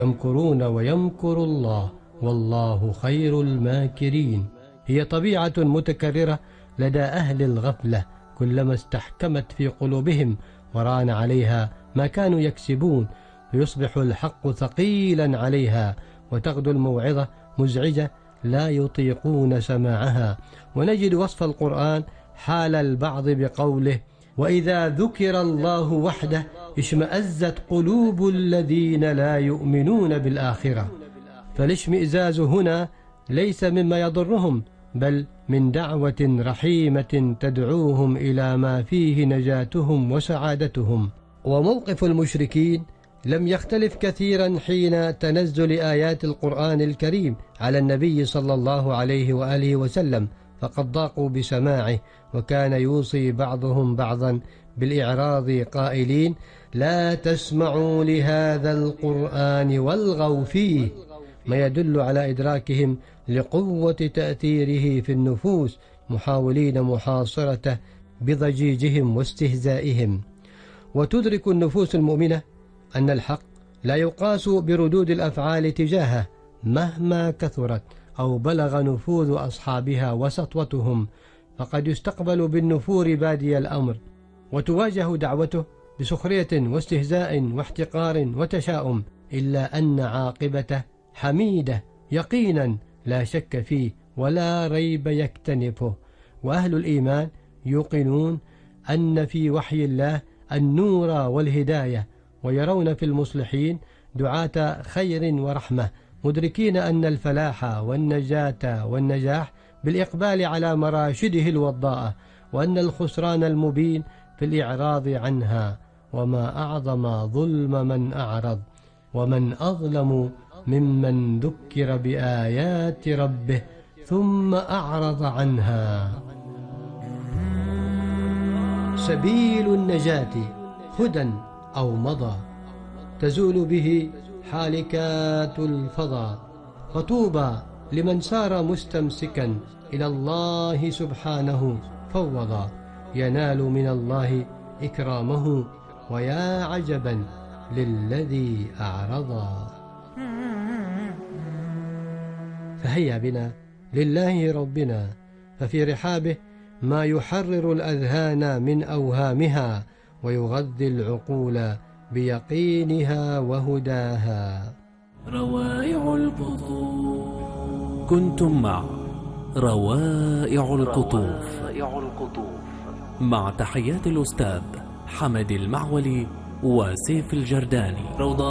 يمكرون ويمكر الله والله خير الماكرين. هي طبيعة متكررة لدى أهل الغفلة، كلما استحكمت في قلوبهم وران عليها ما كانوا يكسبون يصبح الحق ثقيلا عليها، وتغدو الموعظة مزعجة لا يطيقون سماعها. ونجد وصف القرآن حال البعض بقوله: وإذا ذكر الله وحده اشمأزت قلوب الذين لا يؤمنون بالآخرة. فالاشمئزاز هنا ليس مما يضرهم، بل من دعوة رحيمة تدعوهم إلى ما فيه نجاتهم وسعادتهم. وموقف المشركين لم يختلف كثيرا حين تنزل آيات القرآن الكريم على النبي صلى الله عليه وآله وسلم، فقد ضاقوا بسماعه، وكان يوصي بعضهم بعضا بالإعراض قائلين: لا تسمعوا لهذا القرآن والغوا فيه، ما يدل على إدراكهم لقوة تأثيره في النفوس، محاولين محاصرته بضجيجهم واستهزائهم. وتدرك النفوس المؤمنة أن الحق لا يقاس بردود الأفعال تجاهه مهما كثرت أو بلغ نفوذ أصحابها وسطوتهم، فقد يستقبل بالنفور بادي الأمر، وتواجه دعوته بسخرية واستهزاء واحتقار وتشاؤم، إلا أن عاقبته حميدة يقينا لا شك فيه ولا ريب يكتنفه. وأهل الإيمان يوقنون أن في وحي الله النور والهداية، ويرون في المصلحين دعاة خير ورحمة، مدركين أن الفلاح والنجاة والنجاح بالإقبال على مراشده الوضاءة، وأن الخسران المبين في الإعراض عنها. وما أعظم ظلم من أعرض، ومن أظلم ممن ذكر بآيات ربه ثم أعرض عنها. سبيل النجاة هدى أو مضى، تزول به حالكات الفضا، فطوبى لمن سار مستمسكا إلى الله سبحانه فوضا، ينال من الله إكرامه، ويا عجبا للذي أعرضا. فهيا بنا لله ربنا، ففي رحابه ما يحرر الأذهان من أوهامها، ويغذي العقول بيقينها وهداها. روائع القطوف. كنتم مع روائع القطوف مع تحيات الأستاذ حمد المعولي وسيف الجرداني.